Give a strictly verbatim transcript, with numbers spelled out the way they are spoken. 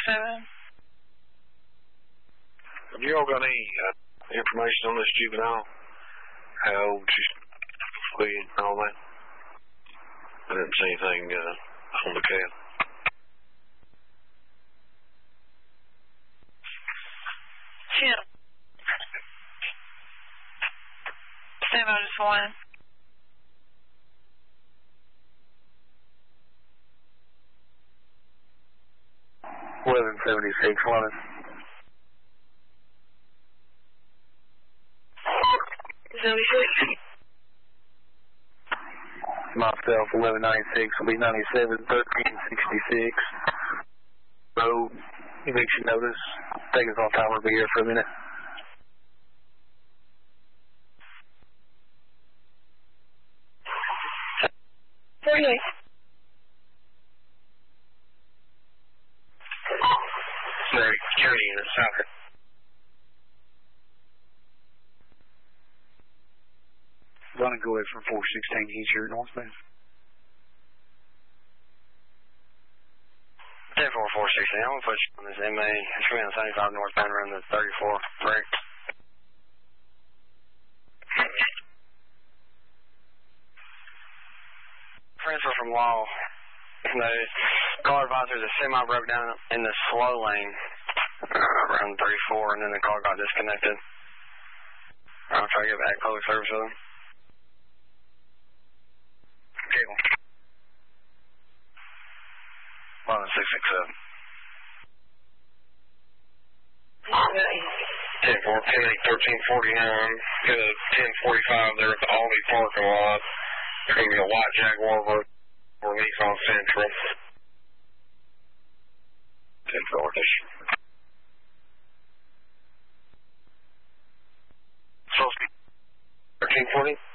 seven. Have you all got any uh, information on this juvenile? How old she's and all that? I didn't see anything uh, on the cab. Yeah. Stand by just one. eleven seventy-six, London. seventy-six. Myself, eleven ninety-six will be ninety-seven thirteen sixty-six. Road eviction notice. Take us on time. We'll be here for a minute. forty-eight. Sorry, security unit, South. Gonna go ahead from four sixteen, he's here northbound. ten four four sixteen, I'm going to put you on this M A. It's going to be on seventy-five northbound around the thirty-four break. Transfer from Law. The car advisor, the semi broke down in the slow lane uh, around thirty-four, and then the car got disconnected. I'll try to get back public service with him. Cable. One six six seven. ten four, ten eight, thirteen forty-nine. Get a ten forty-five there at the Aldi parking lot. There's going to be a white Jaguar or Nissan Sentra. ten forty. Supposed to be thirteen forty?